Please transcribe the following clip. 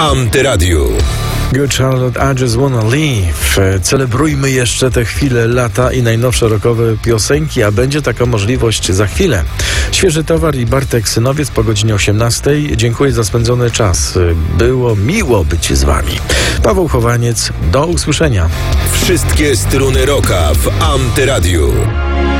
Antyradiu. Good Charlotte, I Just Wanna Live. Celebrujmy jeszcze te chwile, lata i najnowsze rockowe piosenki, a będzie taka możliwość za chwilę. Świeży Towar i Bartek Synowiec po godzinie 18. Dziękuję za spędzony czas. Było miło być z wami. Paweł Chowaniec, do usłyszenia. Wszystkie struny rocka w Antyradiu.